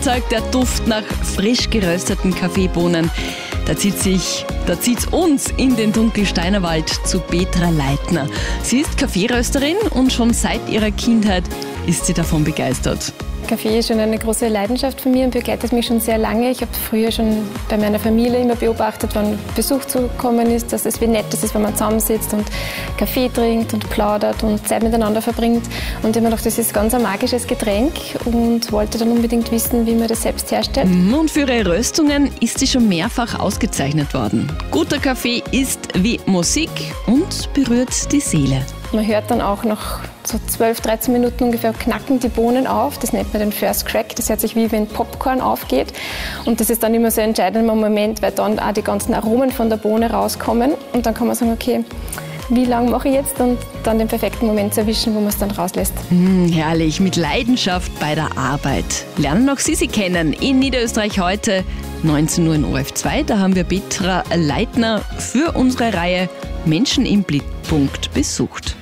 Sonntag, der Duft nach frisch gerösteten Kaffeebohnen. Da zieht's uns in den Dunkelsteinerwald zu Petra Leitner. Sie ist Kaffeerösterin und schon seit ihrer Kindheit ist sie davon begeistert. Kaffee ist schon eine große Leidenschaft von mir und begleitet mich schon sehr lange. Ich habe früher schon bei meiner Familie immer beobachtet, wenn Besuch zugekommen ist, dass es wie nett ist, wenn man zusammensitzt und Kaffee trinkt und plaudert und Zeit miteinander verbringt. Und ich habe mir gedacht, das ist ganz ein magisches Getränk und wollte dann unbedingt wissen, wie man das selbst herstellt. Und für ihre Röstungen ist sie schon mehrfach ausgezeichnet worden. Guter Kaffee ist wie Musik und berührt die Seele. Man hört dann auch nach so 12, 13 Minuten ungefähr knacken die Bohnen auf. Das nennt man den First Crack. Das hört sich wie wenn Popcorn aufgeht. Und das ist dann immer so ein entscheidender Moment, weil dann auch die ganzen Aromen von der Bohne rauskommen. Und dann kann man sagen, okay, wie lange mache ich jetzt? Und dann den perfekten Moment zu erwischen, wo man es dann rauslässt. Herrlich, mit Leidenschaft bei der Arbeit. Lernen auch Sie kennen in Niederösterreich heute, 19 Uhr in ORF2. Da haben wir Petra Leitner für unsere Reihe Menschen im Blickpunkt besucht.